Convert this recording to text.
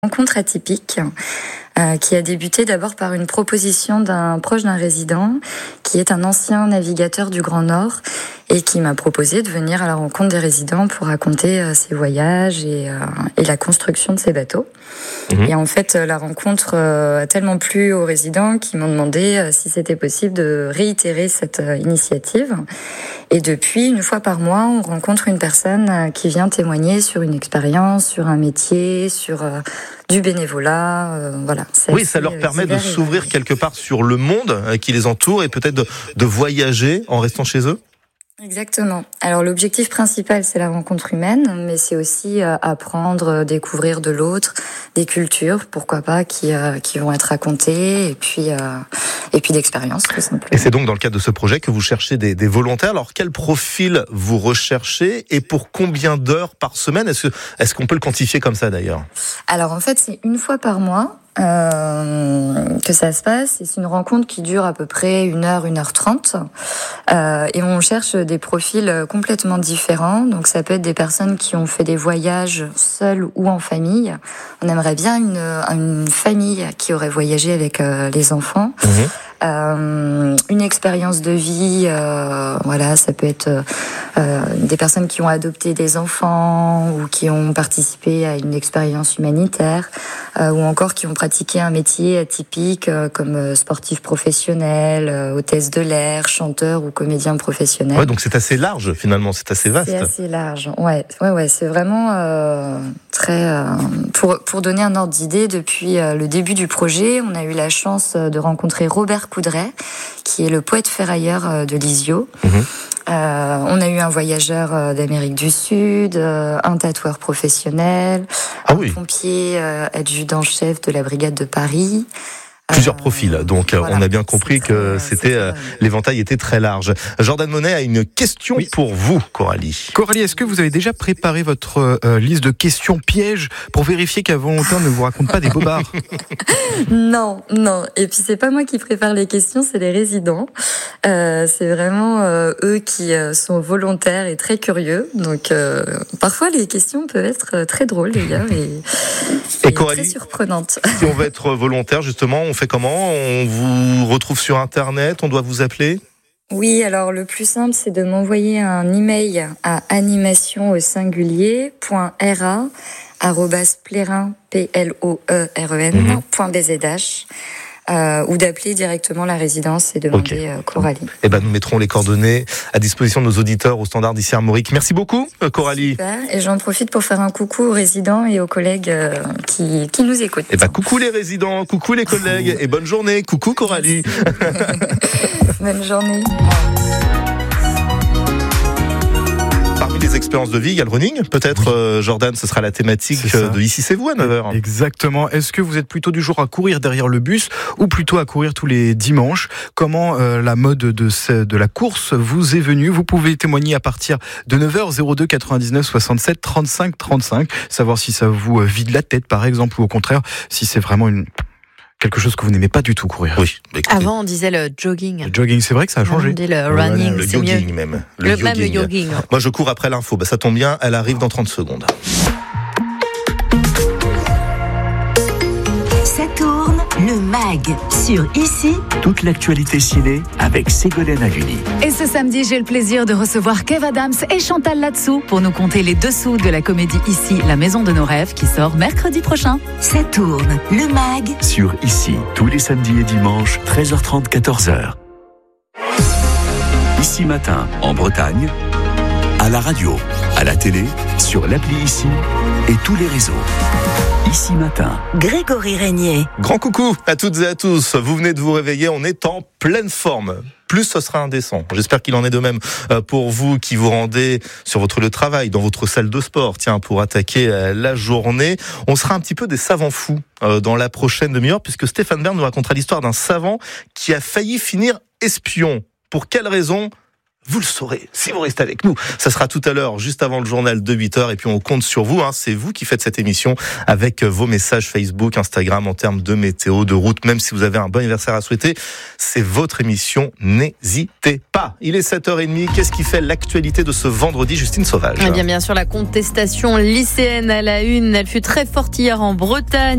Rencontre atypique qui a débuté d'abord par une proposition d'un proche d'un résident qui est un ancien navigateur du Grand Nord et qui m'a proposé de venir à la rencontre des résidents pour raconter ses voyages et la construction de ses bateaux. Et en fait, la rencontre a tellement plu aux résidents qu'ils m'ont demandé si c'était possible de réitérer cette initiative. Et depuis, une fois par mois, on rencontre une personne qui vient témoigner sur une expérience, sur un métier, sur du bénévolat. Voilà. Oui, ça leur permet de s'ouvrir quelque part sur le monde qui les entoure et peut-être de voyager en restant chez eux. Exactement. Alors l'objectif principal, c'est la rencontre humaine, mais c'est aussi apprendre, découvrir de l'autre, des cultures, pourquoi pas, qui vont être racontées, et puis d'expériences, tout simplement. Et c'est donc dans le cadre de ce projet que vous cherchez des volontaires. Alors quel profil vous recherchez et pour combien d'heures par semaine ? Est-ce qu'on peut le quantifier comme ça d'ailleurs ? Alors en fait, c'est une fois par mois que ça se passe, et c'est une rencontre qui dure à peu près 1h30, et on cherche des profils complètement différents. Donc ça peut être des personnes qui ont fait des voyages seules ou en famille. On aimerait bien une famille qui aurait voyagé avec les enfants. Une expérience de vie, voilà, ça peut être des personnes qui ont adopté des enfants ou qui ont participé à une expérience humanitaire, ou encore qui ont pratiqué un métier atypique comme sportif professionnel, hôtesse de l'air, chanteur ou comédien professionnel. Ouais, donc c'est assez large finalement, c'est assez vaste. C'est assez large, ouais, c'est vraiment très. Pour donner un ordre d'idée, depuis le début du projet, on a eu la chance de rencontrer Robert Coudray, qui est le poète ferrailleur de Lisieux. On a eu un voyageur d'Amérique du Sud, un tatoueur professionnel, un pompier adjudant-chef de la brigade de Paris. Plusieurs profils, donc voilà, on a bien compris que l'éventail était très large. Jordan Monet a une question pour vous, Coralie. Coralie, est-ce que vous avez déjà préparé votre liste de questions pièges pour vérifier qu'un volontaire ne vous raconte pas des bobards ? Non. Et puis c'est pas moi qui prépare les questions, c'est les résidents. C'est vraiment eux qui sont volontaires et très curieux. Donc parfois les questions peuvent être très drôles d'ailleurs et Coralie, très surprenantes. Si on veut être volontaire justement, on fait comment ? On vous retrouve sur Internet ? On doit vous appeler ? Oui, alors le plus simple, c'est de m'envoyer un email à animation@pleren.bzh. Ou d'appeler directement la résidence et demander Coralie. Eh ben, nous mettrons les coordonnées à disposition de nos auditeurs au standard d'ici Armorique. Merci beaucoup, Coralie. Super. Et j'en profite pour faire un coucou aux résidents et aux collègues qui nous écoutent. Eh ben, coucou les résidents, coucou les collègues et bonne journée. Coucou Coralie. Bonne journée. Parmi les expériences de vie, il y a le running. Peut-être, Jordan, ce sera la thématique de Ici c'est vous à 9h. Exactement. Est-ce que vous êtes plutôt du genre à courir derrière le bus ou plutôt à courir tous les dimanches ? Comment la mode de la course vous est venue ? Vous pouvez témoigner à partir de 9h 02 99 67 35 35. Savoir si ça vous vide la tête, par exemple, ou au contraire, si c'est vraiment quelque chose que vous n'aimez pas du tout courir. Oui. Écoutez. Avant, on disait le jogging. Le jogging, c'est vrai que ça a changé. On dit le running, le c'est jogging mieux. même. Le jogging. Moi, je cours après l'info. Ça tombe bien, elle arrive dans 30 secondes. Ça tourne, le MAG sur Ici. Toute l'actualité ciné avec Ségolène Haluni. Et ce samedi, j'ai le plaisir de recevoir Kev Adams et Chantal Latsou pour nous conter les dessous de la comédie Ici, la maison de nos rêves, qui sort mercredi prochain. Ça tourne, le MAG Sur Ici, tous les samedis et dimanches, 13h30, 14h. Ici matin, en Bretagne, à la radio, à la télé, sur l'appli Ici et tous les réseaux. Ici matin. Grégory Régnier. Grand coucou à toutes et à tous. Vous venez de vous réveiller, on est en pleine forme. Plus ce sera indécent. J'espère qu'il en est de même pour vous qui vous rendez sur votre lieu de travail, dans votre salle de sport. Tiens, pour attaquer la journée, on sera un petit peu des savants fous dans la prochaine demi-heure, puisque Stéphane Bern nous racontera l'histoire d'un savant qui a failli finir espion. Pour quelle raison ? Vous le saurez si vous restez avec nous. Ça sera tout à l'heure, juste avant le journal de 8h. Et puis on compte sur vous. C'est vous qui faites cette émission avec vos messages Facebook, Instagram en termes de météo, de route. Même si vous avez un bon anniversaire à souhaiter, c'est votre émission. N'hésitez pas. Il est 7h30. Qu'est-ce qui fait l'actualité de ce vendredi, Justine Sauvage ? Eh bien sûr, la contestation lycéenne à la une. Elle fut très forte hier en Bretagne.